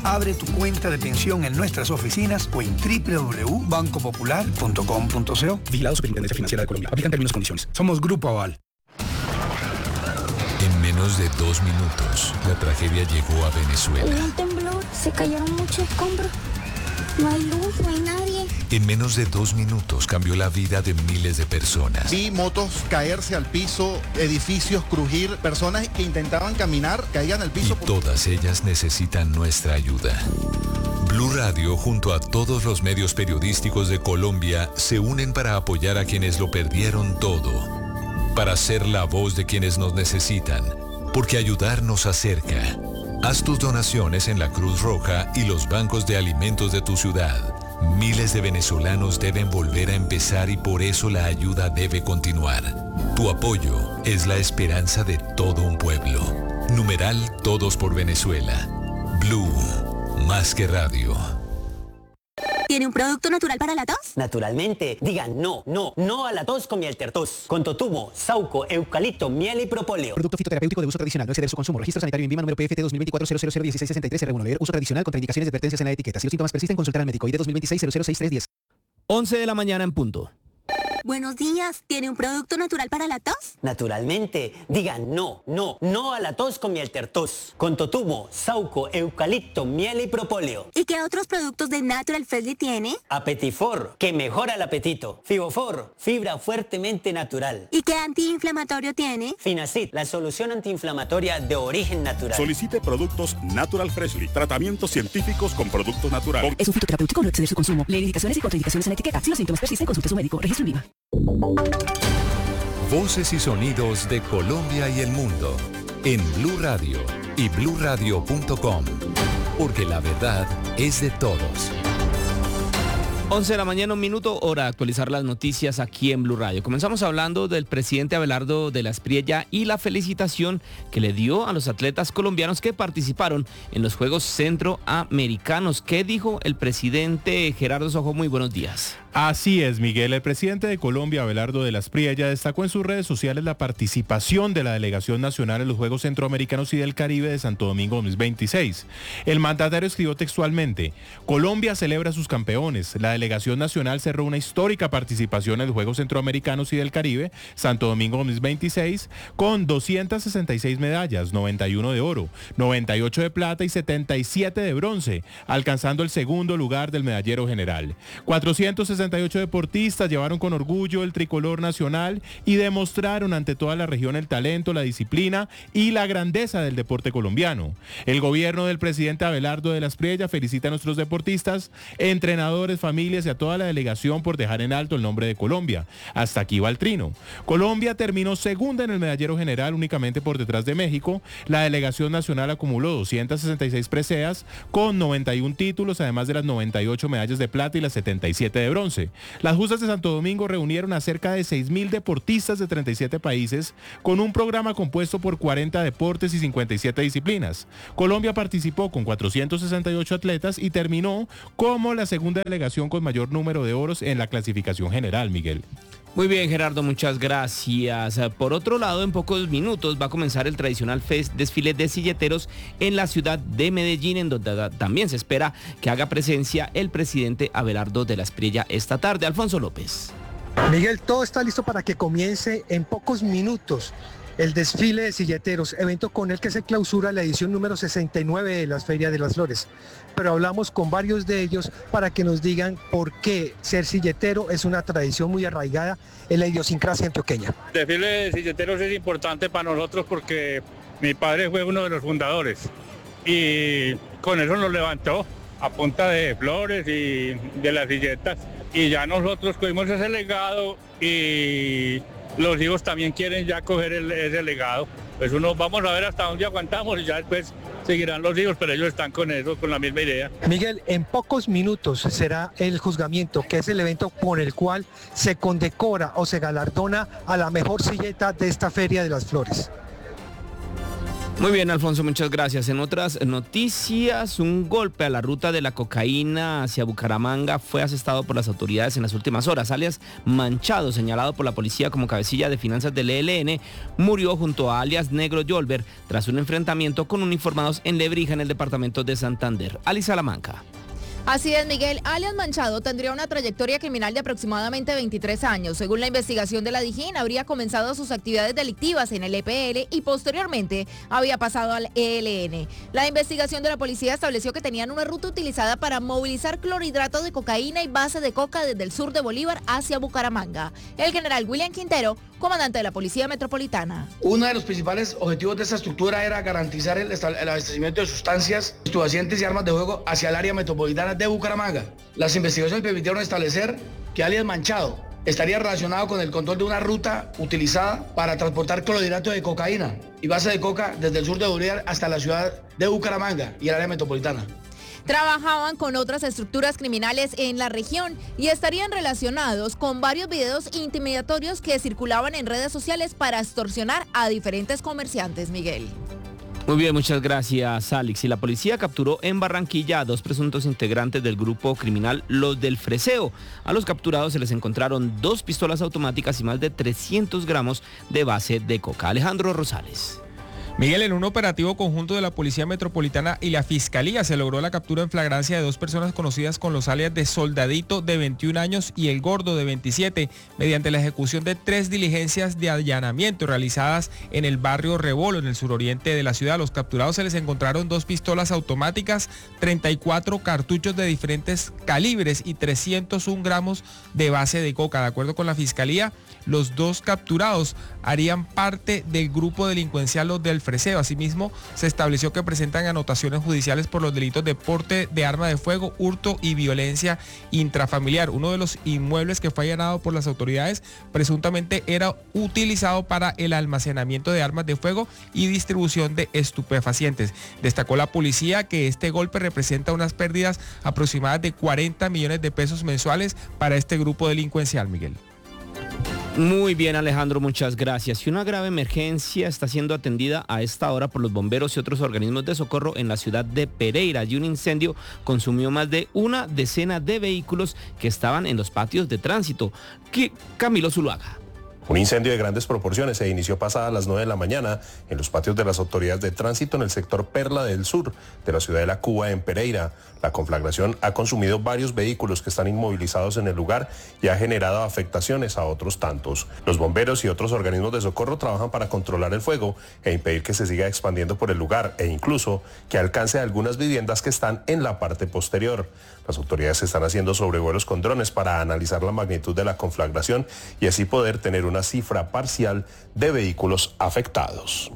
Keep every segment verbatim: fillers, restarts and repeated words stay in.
Abre tu cuenta de pensión en nuestras oficinas o en doble u doble u doble u punto banco popular punto com punto co. Vigilado Superintendencia Financiera de Colombia. Aplican términos y condiciones. Somos Grupo Aval. En menos de dos minutos, la tragedia llegó a Venezuela. Hubo un temblor, se cayeron muchos escombros. No hay luz, no hay nadie. En menos de dos minutos cambió la vida de miles de personas. Vi motos caerse al piso, edificios crujir, personas que intentaban caminar caían al piso. Y todas ellas necesitan nuestra ayuda. Blue Radio, junto a todos los medios periodísticos de Colombia, se unen para apoyar a quienes lo perdieron todo. Para ser la voz de quienes nos necesitan. Porque ayudar nos acerca. Haz tus donaciones en la Cruz Roja y los bancos de alimentos de tu ciudad. Miles de venezolanos deben volver a empezar y por eso la ayuda debe continuar. Tu apoyo es la esperanza de todo un pueblo. Numeral Todos por Venezuela. Blue, más que radio. ¿Tiene un producto natural para la tos? Naturalmente. Digan no, no, no a la tos con Mieltertos. Con totumo, sauco, eucalipto, miel y propóleo. Producto fitoterapéutico de uso tradicional. No exceder su consumo. Registro sanitario en Vima número P F T dos mil veinticuatro cero cero cero dieciséis sesenta y tres R uno. Leer uso tradicional con indicaciones y advertencias en la etiqueta. Si los síntomas persisten, consultar al médico. I D dos mil veintiséis cero cero seis tres diez. once de la mañana en punto. Buenos días. ¿Tiene un producto natural para la tos? Naturalmente. Digan no, no, no a la tos con Mieltertos. Con totumo, sauco, eucalipto, miel y propóleo. ¿Y qué otros productos de Natural Freshly tiene? Apetifor, que mejora el apetito. Fibofor, fibra fuertemente natural. ¿Y qué antiinflamatorio tiene? Finacid, la solución antiinflamatoria de origen natural. Solicite productos Natural Freshly. Tratamientos científicos con productos naturales. Es un fitoterapéutico, no exceder su consumo. Leer indicaciones y contraindicaciones en la etiqueta. Si los síntomas persisten, consulte a su médico. Registro en Vima. Voces y sonidos de Colombia y el mundo en Blue Radio y blue radio punto com, porque la verdad es de todos. once de la mañana, un minuto, hora de actualizar las noticias aquí en Blue Radio. Comenzamos hablando del presidente Abelardo de la Espriella y la felicitación que le dio a los atletas colombianos que participaron en los Juegos Centroamericanos. ¿Qué dijo el presidente Gerardo Sojo? Muy buenos días. Así es, Miguel. El presidente de Colombia, Abelardo de la Espriella, destacó en sus redes sociales la participación de la delegación nacional en los Juegos Centroamericanos y del Caribe de Santo Domingo dos mil veintiséis. El mandatario escribió textualmente: Colombia celebra a sus campeones. La delegación nacional cerró una histórica participación en los Juegos Centroamericanos y del Caribe, Santo Domingo dos mil veintiséis, con doscientas sesenta y seis medallas, noventa y uno de oro, noventa y ocho de plata y setenta y siete de bronce, alcanzando el segundo lugar del medallero general. cuatrocientos sesenta y ocho deportistas llevaron con orgullo el tricolor nacional y demostraron ante toda la región el talento, la disciplina y la grandeza del deporte colombiano. El gobierno del presidente Abelardo de la Espriella felicita a nuestros deportistas, entrenadores, familias y a toda la delegación por dejar en alto el nombre de Colombia. Hasta aquí va el trino. Colombia terminó segunda en el medallero general, únicamente por detrás de México. La delegación nacional acumuló doscientas sesenta y seis preseas con noventa y uno títulos, además de las noventa y ocho medallas de plata y las setenta y siete de bronce. Las justas de Santo Domingo reunieron a cerca de seis mil deportistas de treinta y siete países con un programa compuesto por cuarenta deportes y cincuenta y siete disciplinas. Colombia participó con cuatrocientos sesenta y ocho atletas y terminó como la segunda delegación con mayor número de oros en la clasificación general, Miguel. Muy bien, Gerardo, muchas gracias. Por otro lado, en pocos minutos va a comenzar el tradicional fest desfile de silleteros en la ciudad de Medellín, en donde también se espera que haga presencia el presidente Abelardo de la Espriella esta tarde. Alfonso López. Miguel, todo está listo para que comience en pocos minutos el desfile de silleteros, evento con el que se clausura la edición número sesenta y nueve de las Ferias de las Flores. Pero hablamos con varios de ellos para que nos digan por qué ser silletero es una tradición muy arraigada en la idiosincrasia antioqueña. El desfile de silleteros es importante para nosotros porque mi padre fue uno de los fundadores y con eso nos levantó a punta de flores y de las silletas, y ya nosotros cogimos ese legado y los hijos también quieren ya coger el, ese legado. Pues uno, vamos a ver hasta dónde aguantamos y ya después seguirán los hijos, pero ellos están con eso, con la misma idea. Miguel, en pocos minutos será el juzgamiento, que es el evento por el cual se condecora o se galardona a la mejor silleta de esta Feria de las Flores. Muy bien, Alfonso, muchas gracias. En otras noticias, un golpe a la ruta de la cocaína hacia Bucaramanga fue asestado por las autoridades en las últimas horas. Alias Manchado, señalado por la policía como cabecilla de finanzas del E L N, murió junto a alias Negro Yolver tras un enfrentamiento con uniformados en Lebrija, en el departamento de Santander. Ali Salamanca. Así es, Miguel. Alias Manchado tendría una trayectoria criminal de aproximadamente veintitrés años. Según la investigación de la DIJÍN, habría comenzado sus actividades delictivas en el E P L y posteriormente había pasado al E L N. La investigación de la policía estableció que tenían una ruta utilizada para movilizar clorhidrato de cocaína y base de coca desde el sur de Bolívar hacia Bucaramanga. El general William Quintero, comandante de la Policía Metropolitana. Uno de los principales objetivos de esta estructura era garantizar el, el abastecimiento de sustancias, estupefacientes y armas de fuego hacia el área metropolitana de Bucaramanga. Las investigaciones permitieron establecer que alias Manchado estaría relacionado con el control de una ruta utilizada para transportar clorhidrato de cocaína y base de coca desde el sur de Bolívar hasta la ciudad de Bucaramanga y el área metropolitana. Trabajaban con otras estructuras criminales en la región y estarían relacionados con varios videos intimidatorios que circulaban en redes sociales para extorsionar a diferentes comerciantes, Miguel. Muy bien, muchas gracias, Alex. Y la policía capturó en Barranquilla a dos presuntos integrantes del grupo criminal Los del Freseo. A los capturados se les encontraron dos pistolas automáticas y más de trescientos gramos de base de coca. Alejandro Rosales. Miguel, en un operativo conjunto de la Policía Metropolitana y la Fiscalía se logró la captura en flagrancia de dos personas conocidas con los alias de Soldadito, de veintiún años, y El Gordo, de veintisiete, mediante la ejecución de tres diligencias de allanamiento realizadas en el barrio Rebolo, en el suroriente de la ciudad. A los capturados se les encontraron dos pistolas automáticas, treinta y cuatro cartuchos de diferentes calibres y trescientos un gramos de base de coca. De acuerdo con la Fiscalía, los dos capturados harían parte del grupo delincuencial Los del Freseo. Asimismo, se estableció que presentan anotaciones judiciales por los delitos de porte de arma de fuego, hurto y violencia intrafamiliar. Uno de los inmuebles que fue allanado por las autoridades presuntamente era utilizado para el almacenamiento de armas de fuego y distribución de estupefacientes. Destacó la policía que este golpe representa unas pérdidas aproximadas de cuarenta millones de pesos mensuales para este grupo delincuencial, Miguel. Muy bien, Alejandro, muchas gracias. Y una grave emergencia está siendo atendida a esta hora por los bomberos y otros organismos de socorro en la ciudad de Pereira. Y un incendio consumió más de una decena de vehículos que estaban en los patios de tránsito. Camilo Zuluaga. Un incendio de grandes proporciones se inició pasadas las nueve de la mañana en los patios de las autoridades de tránsito en el sector Perla del Sur de la ciudad de La Cuba, en Pereira. La conflagración ha consumido varios vehículos que están inmovilizados en el lugar y ha generado afectaciones a otros tantos. Los bomberos y otros organismos de socorro trabajan para controlar el fuego e impedir que se siga expandiendo por el lugar e incluso que alcance algunas viviendas que están en la parte posterior. Las autoridades están haciendo sobrevuelos con drones para analizar la magnitud de la conflagración y así poder tener una cifra parcial de vehículos afectados.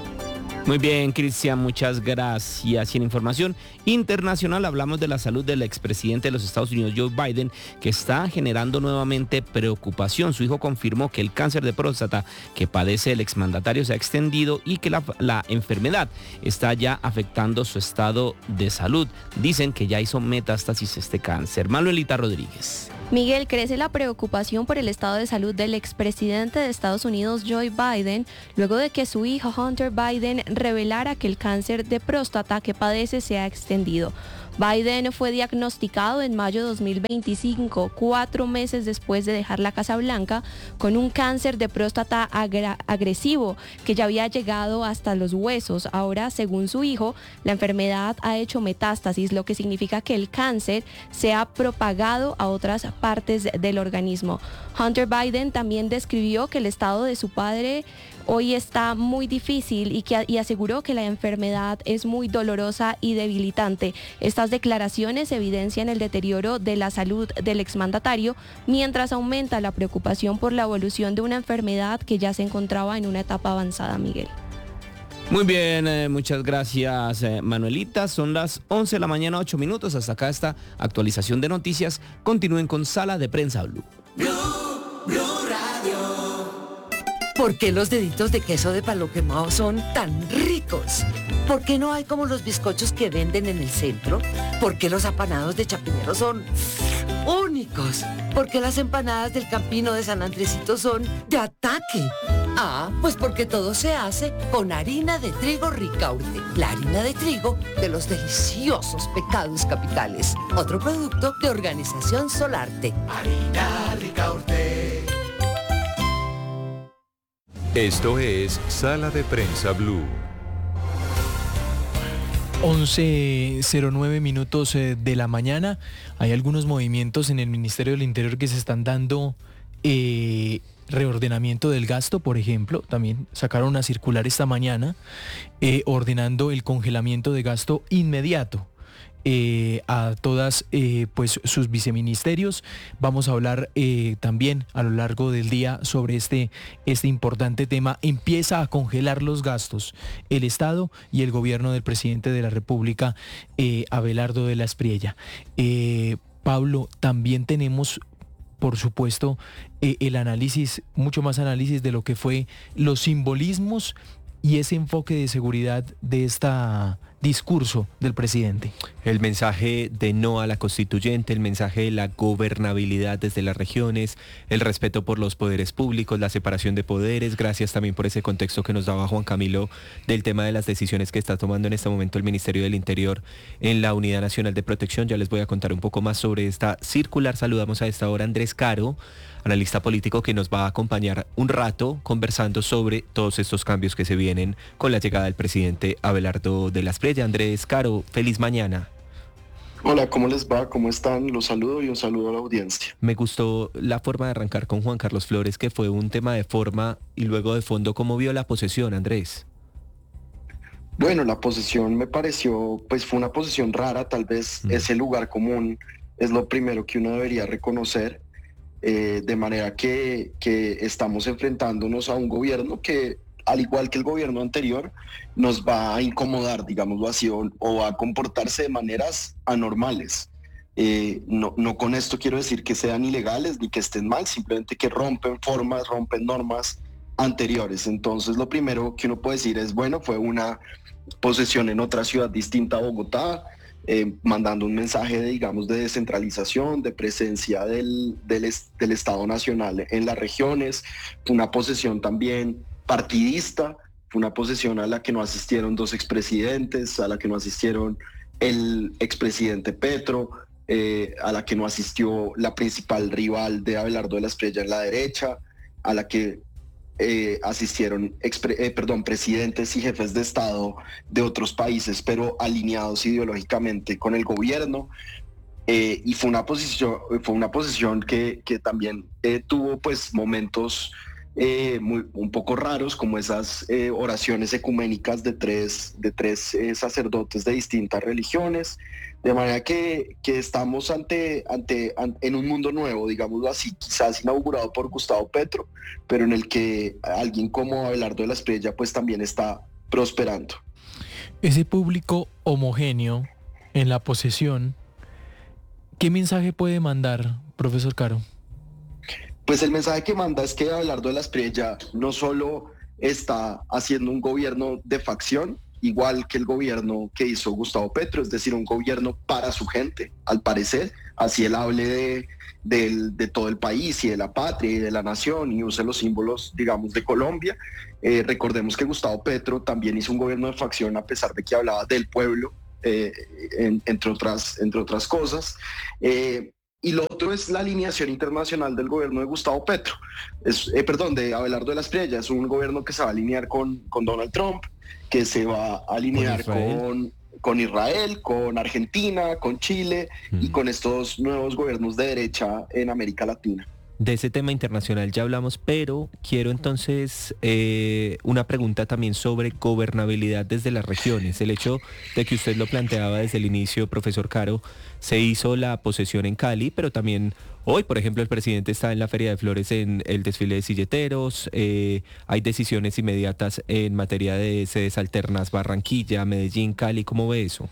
Muy bien, Cristian, muchas gracias. Y en información internacional hablamos de la salud del expresidente de los Estados Unidos, Joe Biden, que está generando nuevamente preocupación. Su hijo confirmó que el cáncer de próstata que padece el exmandatario se ha extendido y que la, la enfermedad está ya afectando su estado de salud. Dicen que ya hizo metástasis este cáncer. Manuelita Rodríguez. Miguel, crece la preocupación por el estado de salud del expresidente de Estados Unidos, Joe Biden, luego de que su hijo Hunter Biden revelara que el cáncer de próstata que padece se ha extendido. Biden fue diagnosticado en mayo de dos mil veinticinco, cuatro meses después de dejar la Casa Blanca, con un cáncer de próstata agra- agresivo que ya había llegado hasta los huesos. Ahora, según su hijo, la enfermedad ha hecho metástasis, lo que significa que el cáncer se ha propagado a otras partes del organismo. Hunter Biden también describió que el estado de su padre hoy está muy difícil y, que, y aseguró que la enfermedad es muy dolorosa y debilitante. Estas declaraciones evidencian el deterioro de la salud del exmandatario, mientras aumenta la preocupación por la evolución de una enfermedad que ya se encontraba en una etapa avanzada, Miguel. Muy bien, eh, muchas gracias, eh, Manuelita. Son las once de la mañana, ocho minutos. Hasta acá esta actualización de noticias. Continúen con Sala de Prensa Blue. Blue, Blue Radio. ¿Por qué los deditos de queso de palo quemado son tan ricos? ¿Por qué no hay como los bizcochos que venden en el centro? ¿Por qué los apanados de Chapinero son únicos, porque las empanadas del Campino de San Andresito son de ataque. Ah, pues porque todo se hace con harina de trigo Ricaurte, la harina de trigo de los deliciosos Pecados Capitales, otro producto de Organización Solarte. Harina Ricaurte. Esto es Sala de Prensa Blue. once cero nueve minutos de la mañana. Hay algunos movimientos en el Ministerio del Interior que se están dando. Eh, reordenamiento del gasto, por ejemplo. También sacaron una circular esta mañana eh, ordenando el congelamiento de gasto inmediato eh, a todas eh, pues sus viceministerios. Vamos a hablar eh, también a lo largo del día sobre este, este importante tema. Empieza a congelar los gastos el Estado y el gobierno del presidente de la República, eh, Abelardo de la Espriella. Eh, Pablo, también tenemos, por supuesto, eh, el análisis, mucho más análisis de lo que fue los simbolismos y ese enfoque de seguridad de este discurso del presidente. El mensaje de no a la constituyente, el mensaje de la gobernabilidad desde las regiones, el respeto por los poderes públicos, la separación de poderes. Gracias también por ese contexto que nos daba Juan Camilo del tema de las decisiones que está tomando en este momento el Ministerio del Interior en la Unidad Nacional de Protección. Ya les voy a contar un poco más sobre esta circular. Saludamos a esta hora a Andrés Caro, analista político, que nos va a acompañar un rato conversando sobre todos estos cambios que se vienen con la llegada del presidente Abelardo de la Espriella. Andrés Caro, feliz mañana. Hola, ¿cómo les va? ¿Cómo están? Los saludo y un saludo a la audiencia. Me gustó la forma de arrancar con Juan Carlos Flores, que fue un tema de forma y luego de fondo. ¿Cómo vio la posesión, Andrés? Bueno, la posesión me pareció, pues fue una posesión rara, tal vez mm. ese lugar común es lo primero que uno debería reconocer. Eh, de manera que, que estamos enfrentándonos a un gobierno que, al igual que el gobierno anterior, nos va a incomodar, digámoslo así, o, o va a comportarse de maneras anormales. Eh, no, no con esto quiero decir que sean ilegales ni que estén mal, simplemente que rompen formas, rompen normas anteriores. Entonces, lo primero que uno puede decir es, bueno, fue una posesión en otra ciudad distinta a Bogotá, Eh, mandando un mensaje, de, digamos, de descentralización, de presencia del, del, del Estado Nacional en las regiones. Fue una posesión también partidista, fue una posesión a la que no asistieron dos expresidentes, a la que no asistieron el expresidente Petro, eh, a la que no asistió la principal rival de Abelardo de la Espriella en la derecha, a la que Eh, asistieron expre, eh, perdón, presidentes y jefes de Estado de otros países, pero alineados ideológicamente con el gobierno. Eh, y fue una posición, fue una posición que, que también eh, tuvo pues momentos eh, muy, un poco raros, como esas eh, oraciones ecuménicas de tres, de tres eh, sacerdotes de distintas religiones. De manera que, que estamos ante, ante, ante, en un mundo nuevo, digámoslo así, quizás inaugurado por Gustavo Petro, pero en el que alguien como Abelardo de la Espriella pues también está prosperando. Ese público homogéneo en la posesión, ¿qué mensaje puede mandar, profesor Caro? Pues el mensaje que manda es que Abelardo de la Espriella no solo está haciendo un gobierno de facción, igual que el gobierno que hizo Gustavo Petro, es decir, un gobierno para su gente, al parecer, así él hable de, de, de todo el país y de la patria y de la nación y use los símbolos, digamos, de Colombia. Eh, recordemos que Gustavo Petro también hizo un gobierno de facción a pesar de que hablaba del pueblo, eh, en, entre, otras, entre otras cosas. Eh, Y lo otro es la alineación internacional del gobierno de Gustavo Petro, es, eh, perdón, de Abelardo de la Espriella. Es un gobierno que se va a alinear con, con Donald Trump, que se va a alinear con Israel, con, con, Israel, con Argentina, con Chile mm. y con estos nuevos gobiernos de derecha en América Latina. De ese tema internacional ya hablamos, pero quiero entonces eh, una pregunta también sobre gobernabilidad desde las regiones. El hecho de que usted lo planteaba desde el inicio, profesor Caro, se hizo la posesión en Cali, pero también hoy, por ejemplo, el presidente está en la Feria de Flores en el desfile de silleteros. Eh, hay decisiones inmediatas en materia de sedes alternas, Barranquilla, Medellín, Cali. ¿Cómo ve eso?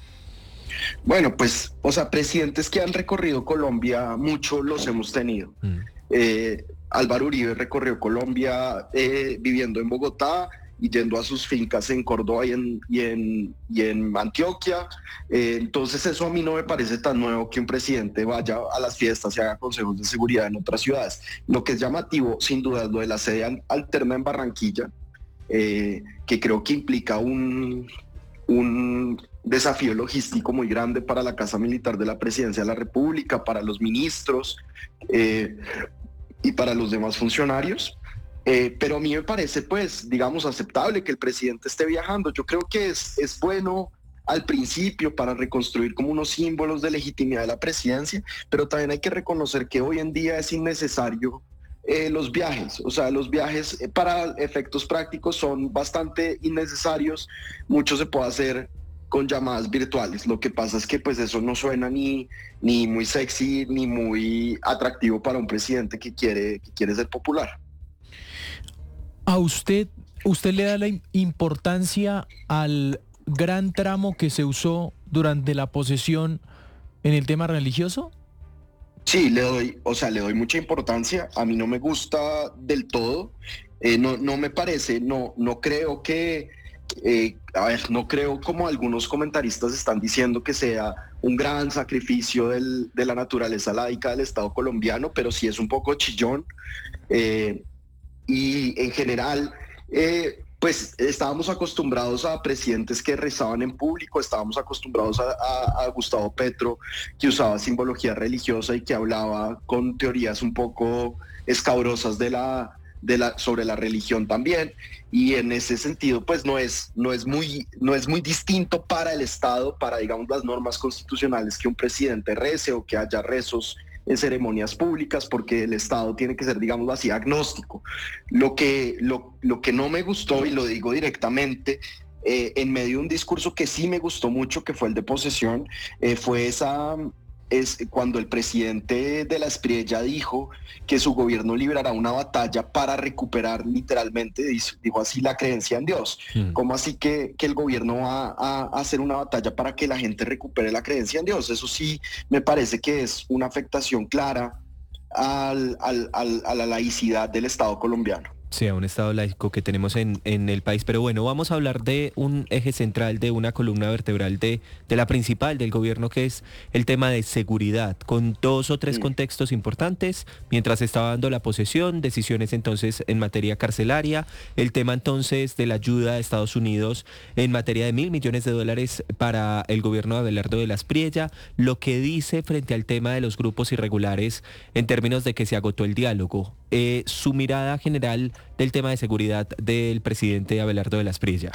Bueno, pues, o sea, presidentes que han recorrido Colombia, mucho los hemos tenido. Mm. Eh, Álvaro Uribe recorrió Colombia eh, viviendo en Bogotá y yendo a sus fincas en Córdoba y en, y en, y en Antioquia. Eh, entonces eso a mí no me parece tan nuevo que un presidente vaya a las fiestas y haga consejos de seguridad en otras ciudades. Lo que es llamativo, sin duda, es lo de la sede alterna en Barranquilla, eh, que creo que implica un, un desafío logístico muy grande para la Casa Militar de la Presidencia de la República, para los ministros eh, y para los demás funcionarios. Eh, pero a mí me parece, pues, digamos, aceptable que el presidente esté viajando. Yo creo que es, es bueno al principio para reconstruir como unos símbolos de legitimidad de la presidencia, pero también hay que reconocer que hoy en día es innecesario eh, los viajes. O sea, los viajes eh, para efectos prácticos son bastante innecesarios. Mucho se puede hacer con llamadas virtuales. Lo que pasa es que pues eso no suena ni, ni muy sexy ni muy atractivo para un presidente que quiere, que quiere ser popular. ¿A usted, usted le da la importancia al gran tramo que se usó durante la posesión en el tema religioso? Sí, le doy, o sea, le doy mucha importancia. A mí no me gusta del todo. Eh, no, no me parece, no, no creo que, eh, a ver, no creo como algunos comentaristas están diciendo que sea un gran sacrificio del, de la naturaleza laica del Estado colombiano, pero sí es un poco chillón. Eh, Y en general, eh, pues estábamos acostumbrados a presidentes que rezaban en público, estábamos acostumbrados a, a, a Gustavo Petro, que usaba simbología religiosa y que hablaba con teorías un poco escabrosas de la, de la, sobre la religión también. Y en ese sentido, pues no es, no es muy, no es muy distinto para el Estado, para, digamos, las normas constitucionales, que un presidente rece o que haya rezos en ceremonias públicas, porque el Estado tiene que ser, digamos así, agnóstico. Lo que, lo, lo que no me gustó, y lo digo directamente, eh, en medio de un discurso que sí me gustó mucho, que fue el de posesión, eh, fue esa, es cuando el presidente de la Espriella dijo que su gobierno librará una batalla para recuperar, literalmente, dijo así, la creencia en Dios. Mm. ¿Cómo así que, que el gobierno va a, a hacer una batalla para que la gente recupere la creencia en Dios? Eso sí me parece que es una afectación clara al, al, al, a la laicidad del Estado colombiano. Sí, a un Estado laico que tenemos en, en el país. Pero bueno, vamos a hablar de un eje central, de una columna vertebral de, de la principal del gobierno, que es el tema de seguridad, con dos o tres sí. contextos importantes. Mientras estaba dando la posesión, decisiones entonces en materia carcelaria, el tema entonces de la ayuda de Estados Unidos en materia de mil millones de dólares para el gobierno de Abelardo de la Espriella, lo que dice frente al tema de los grupos irregulares en términos de que se agotó el diálogo. Eh, su mirada general del tema de seguridad del presidente Abelardo de la Espriella.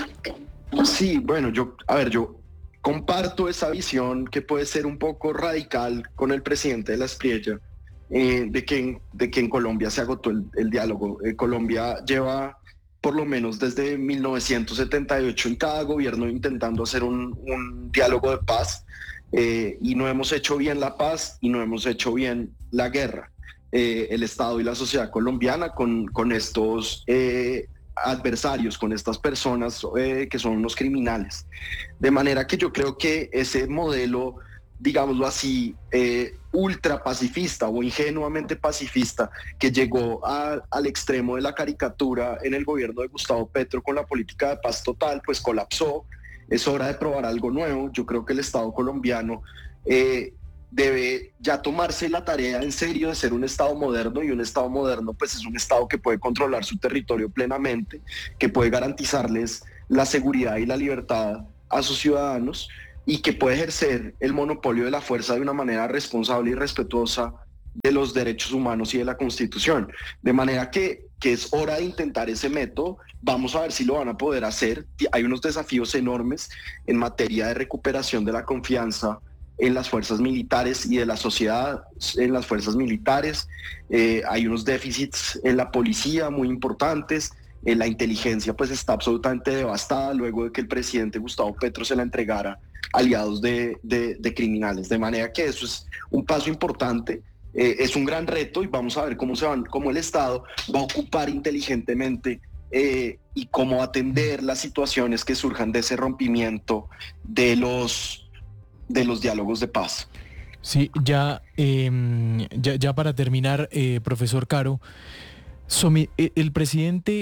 Sí, bueno, yo, a ver, yo comparto esa visión que puede ser un poco radical con el presidente de la Espriella, eh, de, que, de que en Colombia se agotó el, el diálogo. Eh, Colombia lleva por lo menos desde mil novecientos setenta y ocho en cada gobierno intentando hacer un, un diálogo de paz, eh, y no hemos hecho bien la paz y no hemos hecho bien la guerra. Eh, el Estado y la sociedad colombiana con, con estos eh, adversarios, con estas personas eh, que son unos criminales. De manera que yo creo que ese modelo, digámoslo así, eh, ultra pacifista o ingenuamente pacifista, que llegó a, al extremo de la caricatura en el gobierno de Gustavo Petro con la política de paz total, pues colapsó. Es hora de probar algo nuevo. Yo creo que el Estado colombiano eh, debe ya tomarse la tarea en serio de ser un Estado moderno, y un Estado moderno pues es un Estado que puede controlar su territorio plenamente, que puede garantizarles la seguridad y la libertad a sus ciudadanos, y que puede ejercer el monopolio de la fuerza de una manera responsable y respetuosa de los derechos humanos y de la Constitución. De manera que, que es hora de intentar ese método. Vamos a ver si lo van a poder hacer. Hay unos desafíos enormes en materia de recuperación de la confianza en las fuerzas militares y de la sociedad en las fuerzas militares. Eh, hay unos déficits en la policía muy importantes. Eh, la inteligencia pues está absolutamente devastada luego de que el presidente Gustavo Petro se la entregara a aliados de, de, de criminales. De manera que eso es un paso importante. Eh, es un gran reto, y vamos a ver cómo, se van, cómo el Estado va a ocupar inteligentemente eh, y cómo atender las situaciones que surjan de ese rompimiento de los de los diálogos de paz. Sí, ya, eh, ya, ya para terminar, eh, profesor Caro, Somi, el presidente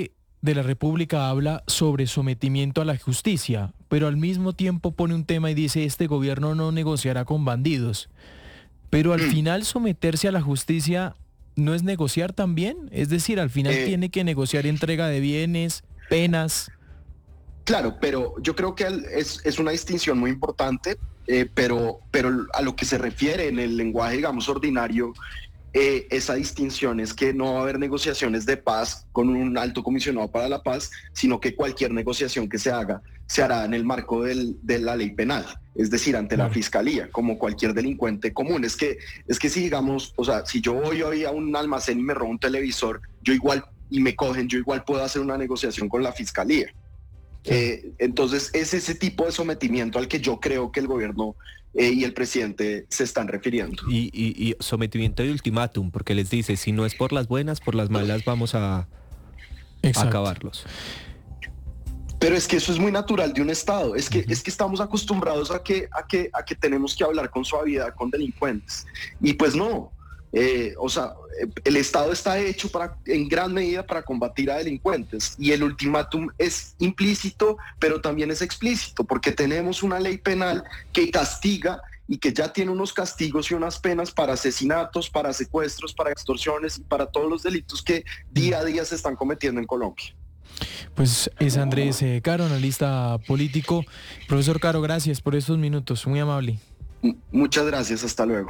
de la República habla sobre sometimiento a la justicia, pero al mismo tiempo pone un tema y dice este gobierno no negociará con bandidos. Pero al final someterse a la justicia no es negociar también, es decir, al final Eh, tiene que negociar entrega de bienes, penas. Claro, pero yo creo que al- es, es una distinción muy importante, eh, pero, pero a lo que se refiere en el lenguaje, digamos, ordinario, eh, esa distinción es que no va a haber negociaciones de paz con un alto comisionado para la paz, sino que cualquier negociación que se haga se hará en el marco del- de la ley penal, es decir, ante la fiscalía, como cualquier delincuente común. Es que, es que si digamos, o sea, si yo voy hoy a un almacén y me robo un televisor, yo igual, y me cogen, yo igual puedo hacer una negociación con la fiscalía. Eh, entonces es ese tipo de sometimiento al que yo creo que el gobierno eh, y el presidente se están refiriendo. Y, y- y sometimiento de ultimátum, porque les dice, si no es por las buenas, por las malas vamos a, a Exacto. acabarlos. Pero es que eso es muy natural de un Estado. Es que, es que estamos acostumbrados a que, a, que, a que tenemos que hablar con suavidad con delincuentes. Y pues no. Eh, o sea, eh, el Estado está hecho para, en gran medida para combatir a delincuentes. Y el ultimátum es implícito, pero también es explícito, porque tenemos una ley penal que castiga y que ya tiene unos castigos y unas penas para asesinatos, para secuestros, para extorsiones y para todos los delitos que día a día se están cometiendo en Colombia. Pues es Andrés eh, Caro, analista político. Profesor Caro, gracias por estos minutos, muy amable. M- Muchas gracias, hasta luego.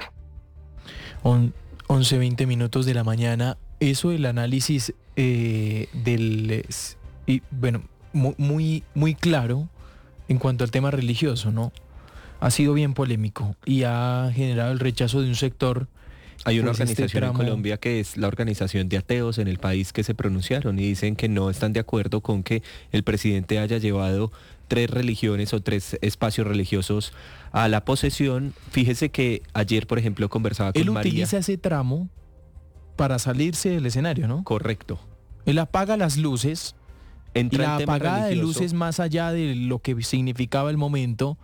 On- once veinte minutos de la mañana. Eso, el análisis eh, del... es- y bueno, mu- muy, muy claro en cuanto al tema religioso, ¿no? Ha sido bien polémico y ha generado el rechazo de un sector. Hay una Pues este organización en tramo- Colombia que es la organización de ateos en el país que se pronunciaron y dicen que no están de acuerdo con que el presidente haya llevado tres religiones o tres espacios religiosos a la posesión. Fíjese que ayer, por ejemplo, conversaba con Él María. utiliza ese tramo para salirse del escenario, ¿no? Correcto. Él apaga las luces. Entra y la el tema apagada de religioso. luces, más allá de lo que significaba el momento,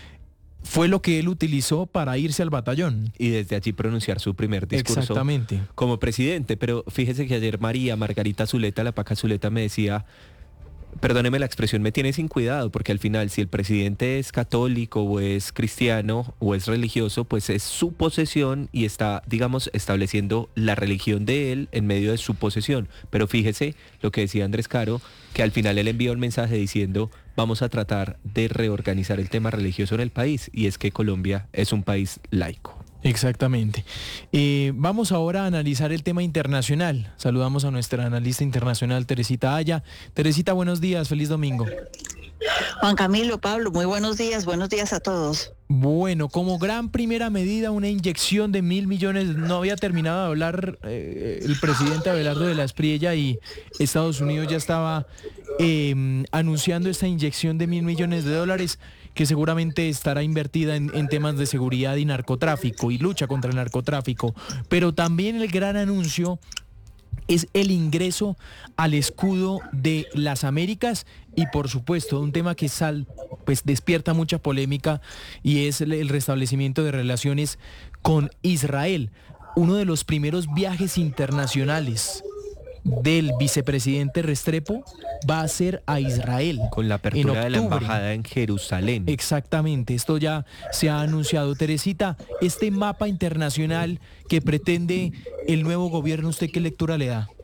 fue lo que él utilizó para irse al batallón. Y desde allí pronunciar su primer discurso Exactamente. como presidente. Pero fíjese que ayer María Margarita Zuleta, la Paca Zuleta, me decía, perdóneme la expresión, me tiene sin cuidado, porque al final si el presidente es católico o es cristiano o es religioso, pues es su posesión y está, digamos, estableciendo la religión de él en medio de su posesión. Pero fíjese lo que decía Andrés Caro, que al final él envió un mensaje diciendo, vamos a tratar de reorganizar el tema religioso en el país, y es que Colombia es un país laico. Exactamente. Eh, vamos ahora a analizar el tema internacional. Saludamos a nuestra analista internacional, Teresita Aya. Teresita, buenos días, feliz domingo. Juan Camilo, Pablo, muy buenos días, buenos días a todos. Bueno, como gran primera medida, una inyección de mil millones, no había terminado de hablar eh, el presidente Abelardo de la Espriella y Estados Unidos ya estaba eh, anunciando esta inyección de mil millones de dólares que seguramente estará invertida en, en temas de seguridad y narcotráfico y lucha contra el narcotráfico. Pero también el gran anuncio es el ingreso al escudo de las Américas y, por supuesto, un tema que sal, pues despierta mucha polémica, y es el, el restablecimiento de relaciones con Israel. Uno de los primeros viajes internacionales del vicepresidente Restrepo va a ser a Israel. Con la apertura de la embajada en Jerusalén. Exactamente, esto ya se ha anunciado. Teresita, este mapa internacional que pretende el nuevo gobierno, ¿usted qué lectura le da?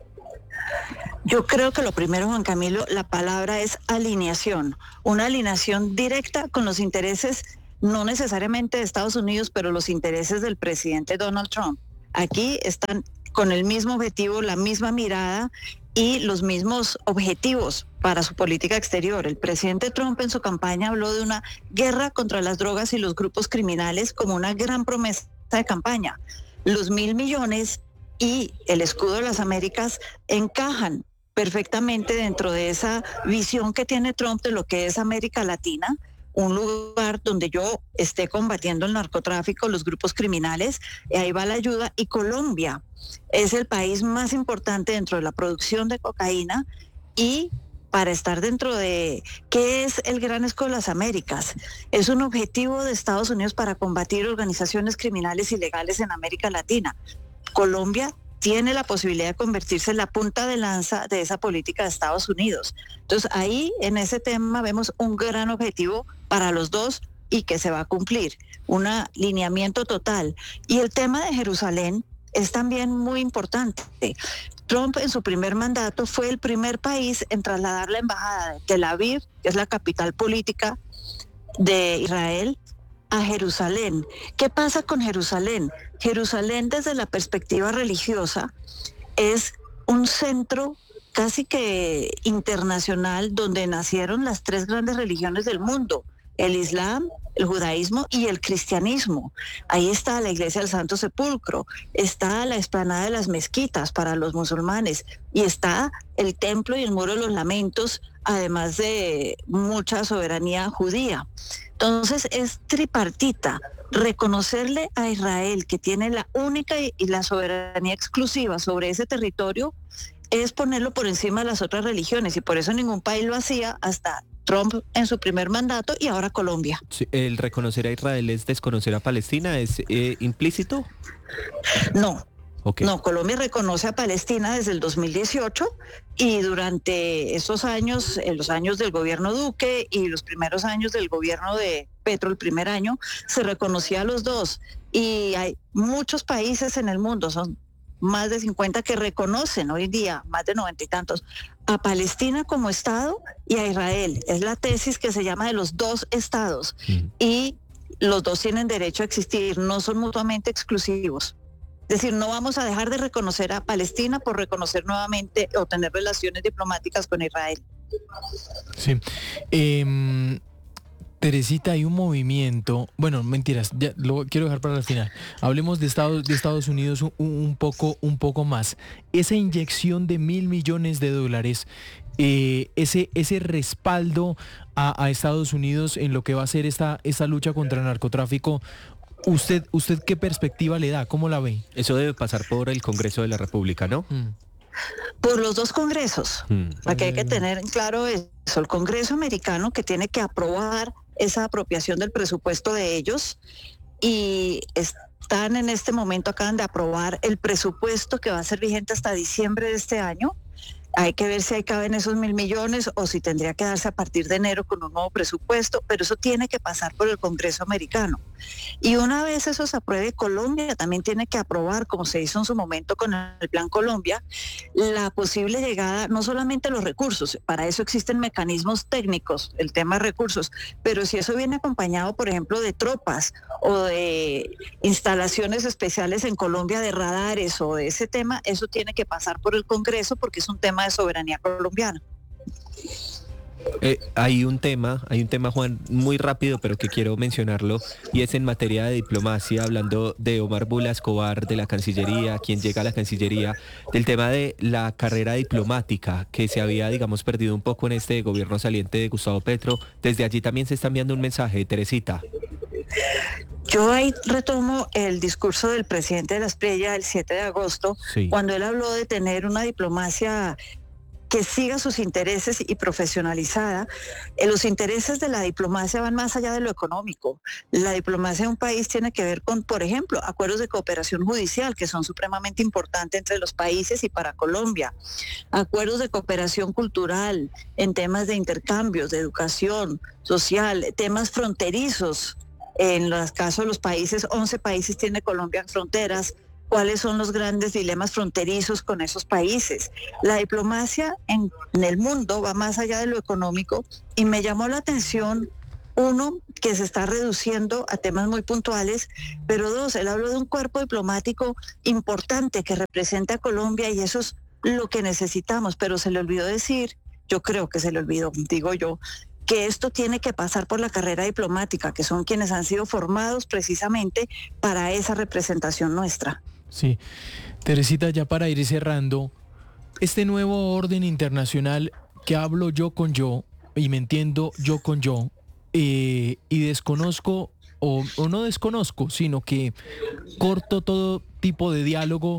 Yo creo que lo primero, Juan Camilo, la palabra es alineación, una alineación directa con los intereses, no necesariamente de Estados Unidos, pero los intereses del presidente Donald Trump. Aquí están con el mismo objetivo, la misma mirada y los mismos objetivos para su política exterior. El presidente Trump en su campaña habló de una guerra contra las drogas y los grupos criminales como una gran promesa de campaña. Los mil millones y el escudo de las Américas encajan perfectamente dentro de esa visión que tiene Trump de lo que es América Latina, un lugar donde yo esté combatiendo el narcotráfico, los grupos criminales, y ahí va la ayuda. Y Colombia es el país más importante dentro de la producción de cocaína, y para estar dentro de ¿qué es el Gran Escudo de las Américas? Es un objetivo de Estados Unidos para combatir organizaciones criminales ilegales en América Latina. Colombia tiene la posibilidad de convertirse en la punta de lanza de esa política de Estados Unidos. Entonces ahí en ese tema vemos un gran objetivo para los dos y que se va a cumplir, un alineamiento total. Y el tema de Jerusalén es también muy importante. Trump en su primer mandato fue el primer país en trasladar la embajada de Tel Aviv, que es la capital política de Israel, a Jerusalén. ¿Qué pasa con Jerusalén? Jerusalén desde la perspectiva religiosa es un centro casi que internacional donde nacieron las tres grandes religiones del mundo, el Islam, el judaísmo y el cristianismo. Ahí está la iglesia del Santo Sepulcro, está la explanada de las mezquitas para los musulmanes y está el templo y el muro de los lamentos, además de mucha soberanía judía. Entonces es tripartita. Reconocerle a Israel que tiene la única y la soberanía exclusiva sobre ese territorio es ponerlo por encima de las otras religiones, y por eso ningún país lo hacía hasta Trump en su primer mandato y ahora Colombia. Sí, ¿el reconocer a Israel es desconocer a Palestina? ¿Es eh, implícito? No. Okay. No, Colombia reconoce a Palestina desde el dos mil dieciocho y durante esos años, en los años del gobierno Duque y los primeros años del gobierno de Petro, el primer año, se reconocía a los dos. Y hay muchos países en el mundo, son más de cincuenta que reconocen hoy día, más de noventa y tantos, a Palestina como Estado y a Israel. Es la tesis que se llama de los dos estados. Mm. Y los dos tienen derecho a existir, no son mutuamente exclusivos. Es decir, no vamos a dejar de reconocer a Palestina por reconocer nuevamente o tener relaciones diplomáticas con Israel. Sí. Eh, Teresita, hay un movimiento, bueno, mentiras, ya lo quiero dejar para el final. Hablemos de Estados, de Estados Unidos un, un, poco, un poco más. Esa inyección de mil millones de dólares, eh, ese, ese respaldo a, a Estados Unidos en lo que va a ser esta, esta lucha contra el narcotráfico, ¿Usted, ¿Usted qué perspectiva le da? ¿Cómo la ve? Eso debe pasar por el Congreso de la República, ¿no? Mm. Por los dos congresos. Mm. Porque hay que tener en claro eso. El Congreso americano, que tiene que aprobar esa apropiación del presupuesto de ellos, y están en este momento, acaban de aprobar el presupuesto que va a ser vigente hasta diciembre de este año. Hay que ver si ahí caben esos mil millones o si tendría que darse a partir de enero con un nuevo presupuesto, pero eso tiene que pasar por el Congreso americano. Y una vez eso se apruebe, Colombia también tiene que aprobar, como se hizo en su momento con el Plan Colombia, la posible llegada, no solamente los recursos, para eso existen mecanismos técnicos, el tema de recursos, pero si eso viene acompañado, por ejemplo, de tropas o de instalaciones especiales en Colombia de radares o de ese tema, eso tiene que pasar por el Congreso porque es un tema de soberanía colombiana. Eh, hay un tema, hay un tema, Juan, muy rápido, pero que quiero mencionarlo, y es en materia de diplomacia, hablando de Omar Bula Escobar, de la Cancillería, quien llega a la Cancillería, del tema de la carrera diplomática, que se había, digamos, perdido un poco en este gobierno saliente de Gustavo Petro. Desde allí también se está enviando un mensaje, Teresita. Yo ahí retomo el discurso del presidente de la Espriella el siete de agosto, sí, cuando él habló de tener una diplomacia que siga sus intereses y profesionalizada. Eh, los intereses de la diplomacia van más allá de lo económico. La diplomacia de un país tiene que ver con, por ejemplo, acuerdos de cooperación judicial, que son supremamente importantes entre los países y para Colombia. Acuerdos de cooperación cultural en temas de intercambios, de educación social, temas fronterizos. En los casos de los países, once países tiene Colombia fronteras. ¿Cuáles son los grandes dilemas fronterizos con esos países? La diplomacia en, en el mundo va más allá de lo económico, y me llamó la atención, uno, que se está reduciendo a temas muy puntuales, pero dos, él habló de un cuerpo diplomático importante que representa a Colombia, y eso es lo que necesitamos, pero se le olvidó decir, yo creo que se le olvidó, digo yo, que esto tiene que pasar por la carrera diplomática, que son quienes han sido formados precisamente para esa representación nuestra. Sí. Teresita, ya para ir cerrando, este nuevo orden internacional que hablo yo con yo, y me entiendo yo con yo, eh, y desconozco, o, o no desconozco, sino que corto todo tipo de diálogo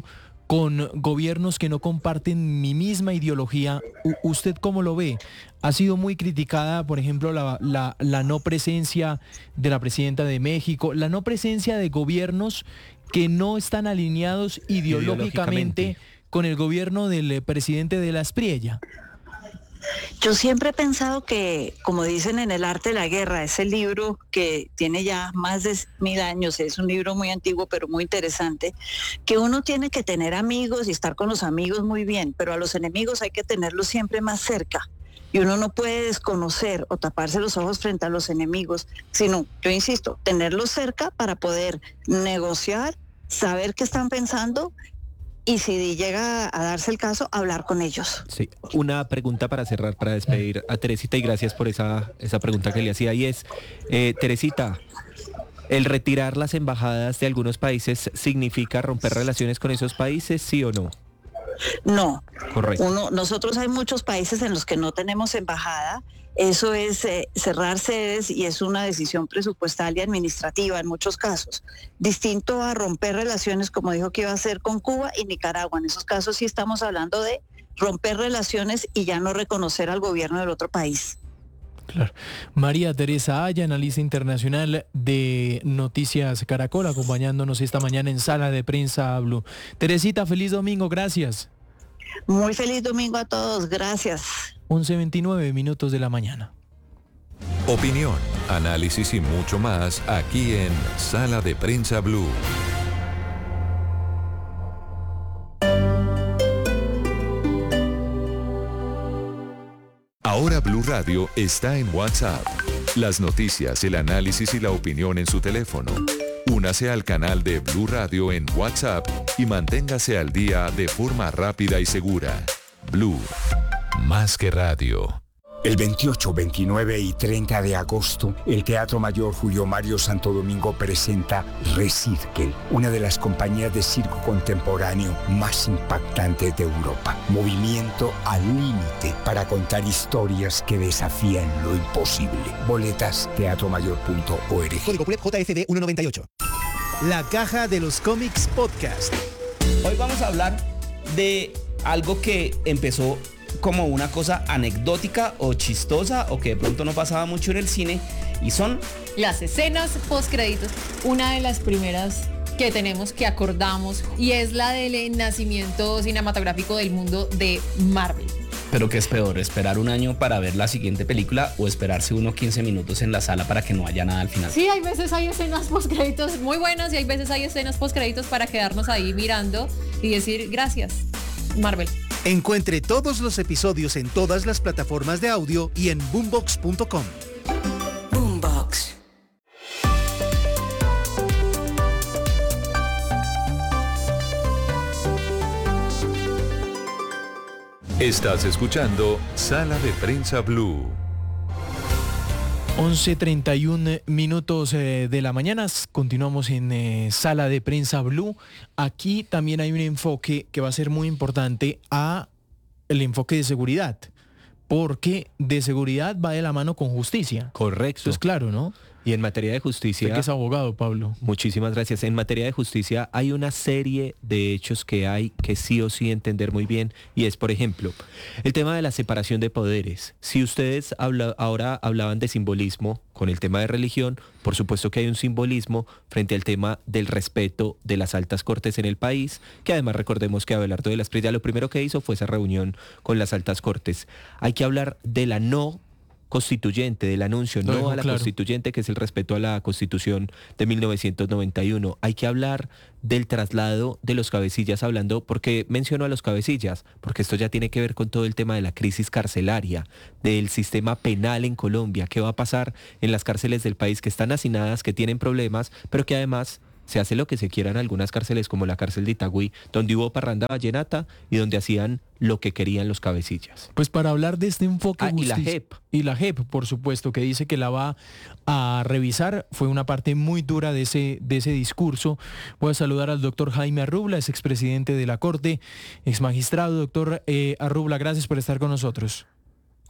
con gobiernos que no comparten mi misma ideología. U- ¿Usted cómo lo ve? Ha sido muy criticada, por ejemplo, la, la, la no presencia de la presidenta de México, la no presencia de gobiernos que no están alineados ideológicamente, ideológicamente. con el gobierno del presidente de la Espriella. Yo siempre he pensado que, como dicen en El arte de la guerra, ese libro que tiene ya más de mil años, es un libro muy antiguo pero muy interesante, que uno tiene que tener amigos y estar con los amigos muy bien, pero a los enemigos hay que tenerlos siempre más cerca. Y uno no puede desconocer o taparse los ojos frente a los enemigos, sino, yo insisto, tenerlos cerca para poder negociar, saber qué están pensando y si llega a darse el caso, hablar con ellos. Sí, una pregunta para cerrar, para despedir a Teresita, y gracias por esa, esa pregunta que le hacía, y es, eh, Teresita, ¿el retirar las embajadas de algunos países significa romper relaciones con esos países, sí o no? No. Correcto. Uno, nosotros hay muchos países en los que no tenemos embajada. Eso es eh, cerrar sedes y es una decisión presupuestal y administrativa en muchos casos. Distinto a romper relaciones, como dijo que iba a hacer con Cuba y Nicaragua. En esos casos sí estamos hablando de romper relaciones y ya no reconocer al gobierno del otro país. Claro. María Teresa Aya, analista internacional de Noticias Caracol, acompañándonos esta mañana en Sala de Prensa Blue. Teresita, feliz domingo, gracias. Muy feliz domingo a todos, gracias. once veintinueve minutos de la mañana. Opinión, análisis y mucho más aquí en Sala de Prensa Blue. Ahora Blue Radio está en WhatsApp. Las noticias, el análisis y la opinión en su teléfono. Únase al canal de Blue Radio en WhatsApp y manténgase al día de forma rápida y segura. Blue, más que radio. El veintiocho, veintinueve y treinta de agosto, el Teatro Mayor Julio Mario Santo Domingo presenta Recirkel, una de las compañías de circo contemporáneo más impactantes de Europa. Movimiento al límite para contar historias que desafían lo imposible. Boletas teatro mayor punto org. Código P U L E T J F D ciento noventa y ocho. La caja de los cómics podcast. Hoy vamos a hablar de algo que empezó como una cosa anecdótica o chistosa o que de pronto no pasaba mucho en el cine, y son las escenas postcréditos. Una de las primeras que tenemos, que acordamos, y es la del nacimiento cinematográfico del mundo de Marvel. Pero ¿qué es peor? ¿Esperar un año para ver la siguiente película o esperarse uno quince minutos en la sala para que no haya nada al final? Sí, hay veces hay escenas postcréditos muy buenas y hay veces hay escenas postcréditos para quedarnos ahí mirando y decir gracias, Marvel. Encuentre todos los episodios en todas las plataformas de audio y en boombox punto com. Boombox. Estás escuchando Sala de Prensa Blue. once treinta y uno minutos eh, de la mañana, continuamos en eh, Sala de Prensa Blue. Aquí también hay un enfoque que va a ser muy importante a el enfoque de seguridad, porque de seguridad va de la mano con justicia. Correcto. Eso es claro, ¿no? Y en materia de justicia... Usted que es abogado, Pablo. Muchísimas gracias. En materia de justicia hay una serie de hechos que hay que sí o sí entender muy bien, y es, por ejemplo, el tema de la separación de poderes. Si ustedes habla, ahora hablaban de simbolismo con el tema de religión, por supuesto que hay un simbolismo frente al tema del respeto de las altas cortes en el país, que además recordemos que Abelardo de la Espriella lo primero que hizo fue esa reunión con las altas cortes. Hay que hablar de la no constituyente, del anuncio no, no a la claro. constituyente, que es el respeto a la Constitución de mil novecientos noventa y uno. Hay que hablar del traslado de los cabecillas, hablando, porque menciono a los cabecillas, porque esto ya tiene que ver con todo el tema de la crisis carcelaria, del sistema penal en Colombia, qué va a pasar en las cárceles del país que están hacinadas, que tienen problemas, pero que además se hace lo que se quiera en algunas cárceles, como la cárcel de Itagüí, donde hubo parranda vallenata y donde hacían lo que querían los cabecillas. Pues para hablar de este enfoque... Ah, y la J E P. Y la J E P, por supuesto, que dice que la va a revisar. Fue una parte muy dura de ese, de ese discurso. Voy a saludar al doctor Jaime Arrubla, es expresidente de la Corte, exmagistrado. Doctor eh, Arrubla, gracias por estar con nosotros.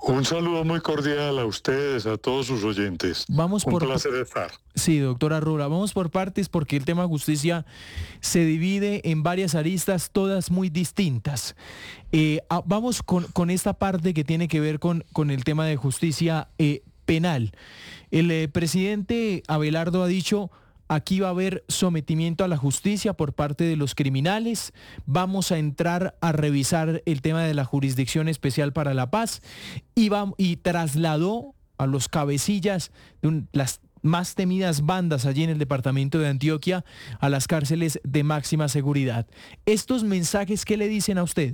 Un saludo muy cordial a ustedes, a todos sus oyentes. Vamos Un por placer estar. Sí, doctora Rubla, vamos por partes porque el tema justicia se divide en varias aristas, todas muy distintas. Eh, a, vamos con, con esta parte que tiene que ver con, con el tema de justicia eh, penal. El eh, presidente Abelardo ha dicho: aquí va a haber sometimiento a la justicia por parte de los criminales. Vamos a entrar a revisar el tema de la Jurisdicción Especial para la Paz y, va, y trasladó a los cabecillas de un, las más temidas bandas allí en el departamento de Antioquia a las cárceles de máxima seguridad. ¿Estos mensajes qué le dicen a usted?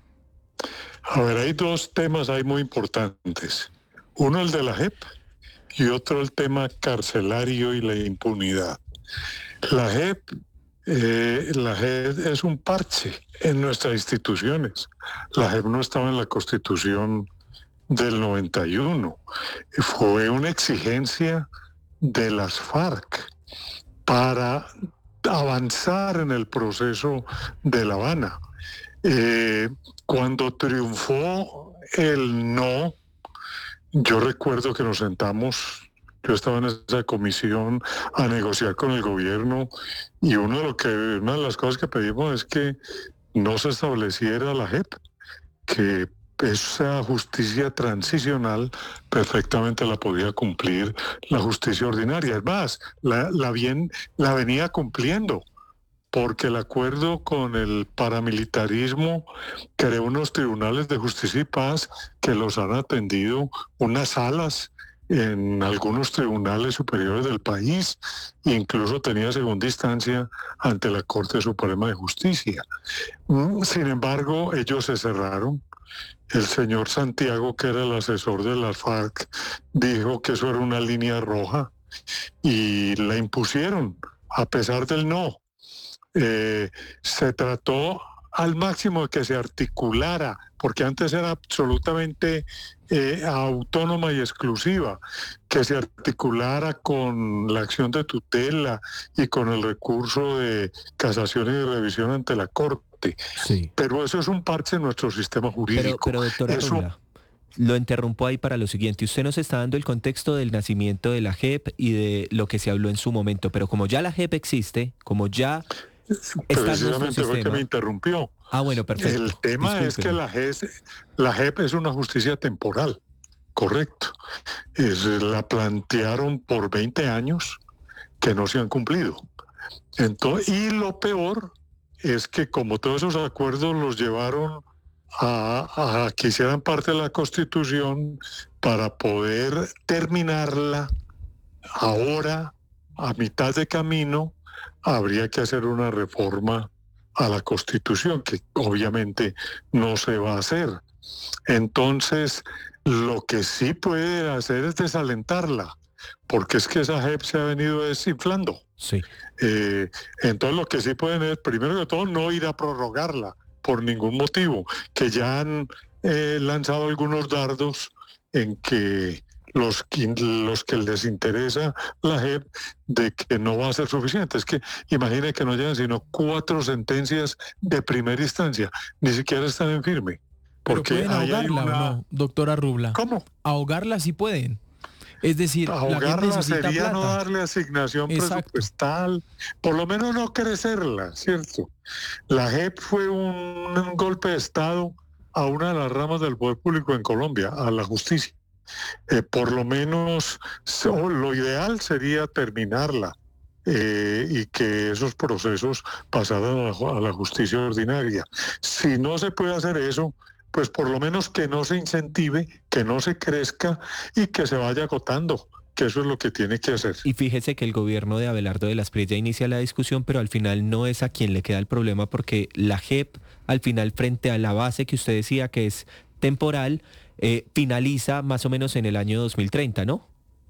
A ver, hay dos temas ahí muy importantes. Uno el de la J E P y otro el tema carcelario y la impunidad. La J E P, eh, la J E P es un parche en nuestras instituciones. La J E P no estaba en la Constitución del noventa y uno. Fue una exigencia de las FARC para avanzar en el proceso de La Habana. Eh, cuando triunfó el no, yo recuerdo que nos sentamos. Yo estaba en esa comisión a negociar con el gobierno y uno de, lo que, una de las cosas que pedimos es que no se estableciera la J E P, que esa justicia transicional perfectamente la podía cumplir la justicia ordinaria. Es más, la, la, bien, la venía cumpliendo, porque el acuerdo con el paramilitarismo creó unos tribunales de justicia y paz que los han atendido, unas salas en algunos tribunales superiores del país, incluso tenía segunda instancia ante la Corte Suprema de Justicia. Sin embargo, ellos se cerraron. El señor Santiago, que era el asesor de las FARC, dijo que eso era una línea roja y la impusieron, a pesar del no. Eh, se trató al máximo de que se articulara, porque antes era absolutamente eh, autónoma y exclusiva, que se articulara con la acción de tutela y con el recurso de casación y de revisión ante la Corte. Sí. Pero eso es un parche en nuestro sistema jurídico. Pero, pero doctora eso... Rubla, lo interrumpo ahí para lo siguiente. Usted nos está dando el contexto del nacimiento de la J E P y de lo que se habló en su momento, pero como ya la J E P existe, como ya... Precisamente fue que me interrumpió. Ah, bueno, perfecto. El tema Disculpen. es que la J E P, la J E P es una justicia temporal, correcto. Es, la plantearon por veinte años que no se han cumplido. Entonces, y lo peor es que como todos esos acuerdos los llevaron a, a que hicieran parte de la Constitución para poder terminarla ahora, a mitad de camino, habría que hacer una reforma a la Constitución, que obviamente no se va a hacer. Entonces, lo que sí puede hacer es desalentarla, porque es que esa J E P se ha venido desinflando. Sí. Eh, entonces, lo que sí pueden es, primero que todo, no ir a prorrogarla por ningún motivo, que ya han eh, lanzado algunos dardos en que los que, los que les interesa la J E P de que no va a ser suficiente. Es que imagine que no llegan sino cuatro sentencias de primera instancia, ni siquiera están en firme. Porque ¿Pero pueden ahogarla una... o no, doctora Rubla? ¿Cómo? Ahogarla sí pueden. Es decir, ahogarla la sería plata. no darle asignación Exacto. presupuestal, por lo menos no crecerla, ¿cierto? La J E P fue un, un golpe de Estado a una de las ramas del poder público en Colombia, a la justicia. Eh, por lo menos so, lo ideal sería terminarla eh, y que esos procesos pasaran a la, a la justicia ordinaria. Si no se puede hacer eso, pues por lo menos que no se incentive, que no se crezca y que se vaya agotando, que eso es lo que tiene que hacer. Y fíjese que el gobierno de Abelardo de la Espriella inicia la discusión, pero al final no es a quien le queda el problema, porque la J E P, al final, frente a la base que usted decía que es temporal, eh, finaliza más o menos en el año dos mil treinta, ¿no?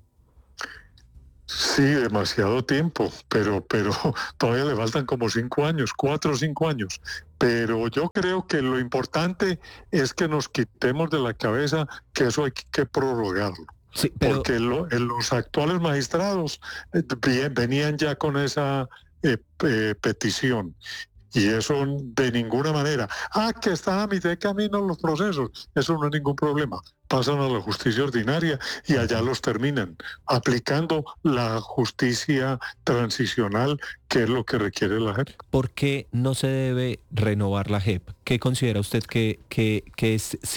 Sí, demasiado tiempo, pero, pero todavía le faltan como cinco años, cuatro o cinco años. Pero yo creo que lo importante es que nos quitemos de la cabeza que eso hay que prorrogarlo. Sí, pero... Porque lo, los actuales magistrados eh, venían ya con esa eh, eh, petición. Y eso de ninguna manera. Ah, que están a mitad de camino los procesos. Eso no es ningún problema. Pasan a la justicia ordinaria y allá los terminan, aplicando la justicia transicional, que es lo que requiere la J E P. ¿Por qué no se debe renovar la J E P? ¿Qué considera usted que, que, que es